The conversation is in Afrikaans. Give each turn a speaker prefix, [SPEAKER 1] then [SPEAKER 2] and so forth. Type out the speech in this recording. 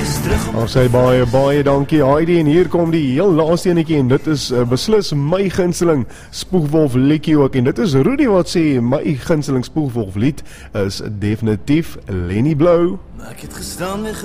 [SPEAKER 1] Ons sê baie dankie Heidi, en hier kom die heel laaste enetjie, en dit is beslis my gunsteling spoegwolf liedjie ook, en dit is Rudy wat sê my gunsteling spoegwolf lied is definitief Lenny Blou.
[SPEAKER 2] Maar ek het gestaan